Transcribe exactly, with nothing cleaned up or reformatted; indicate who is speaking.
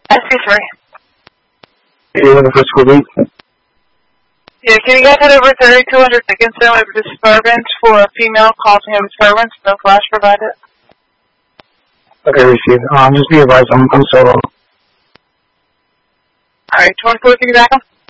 Speaker 1: S C three.
Speaker 2: You're in the fiscal week?
Speaker 1: Yeah, can you guys head over thirty-two hundred Dickinson with disturbance for a female causing a disturbance? No flash provided.
Speaker 2: Okay, received. Um, just be advised, I'm, I'm solo.
Speaker 1: Alright, twenty-four, take it back.